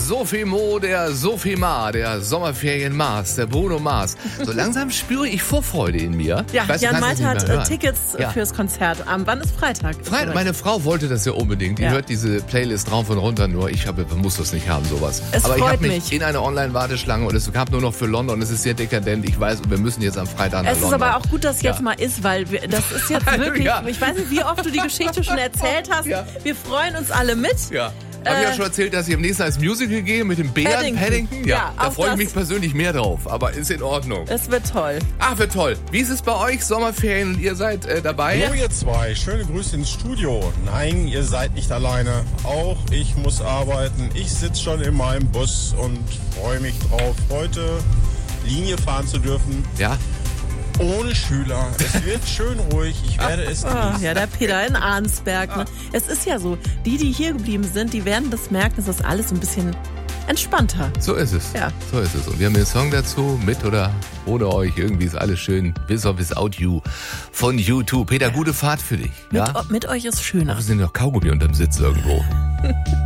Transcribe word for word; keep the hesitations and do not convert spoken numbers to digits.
Sophie Mo, der Sophie Ma, der Sommerferien-Mars, der Bruno Mars. So langsam spüre ich Vorfreude in mir. Ja, weiß, Jan Malte hat äh, Tickets ja. fürs Konzert. Um, wann ist Freitag? Freitag. Meine Frau wollte das ja unbedingt. Die ja. hört diese Playlist rauf und runter nur. Ich habe, muss das nicht haben, sowas. Es Aber ich habe mich mich. in eine Online-Warteschlange und es gab nur noch für London. Es ist sehr dekadent. Ich weiß, wir müssen jetzt am Freitag nach Es London. ist aber auch gut, dass es ja. jetzt mal ist, weil wir, das ist jetzt wirklich, ja. ich weiß nicht, wie oft du die Geschichte schon erzählt hast. Ja. Wir freuen uns alle mit. Ja. Habe ich ja schon erzählt, dass ich im nächsten Mal ins Musical gehe mit dem Bären Paddington. Paddington? Ja, Ja, da auch freue ich das. mich persönlich mehr drauf, aber ist in Ordnung. Es wird toll. Ach, wird toll. Wie ist es bei euch? Sommerferien und ihr seid äh, dabei? Hallo ihr zwei, schöne Grüße ins Studio. Nein, ihr seid nicht alleine. Auch ich muss arbeiten. Ich sitze schon in meinem Bus und freue mich drauf, heute Linie fahren zu dürfen. Ja. Ohne Schüler. Es wird schön ruhig. Ich werde es Oh, genießen. ja, der Peter in Arnsberg. Ne? Es ist ja so, die, die hier geblieben sind, die werden das merken, es ist alles ein bisschen entspannter. So ist es. Ja. So ist es. Und wir haben den Song dazu, mit oder ohne euch. Irgendwie ist alles schön. Bis auf Without You von U zwei. Peter, gute Fahrt für dich. Mit, Ja? mit euch ist schöner. Wir sind noch Kaugummi unterm Sitz irgendwo.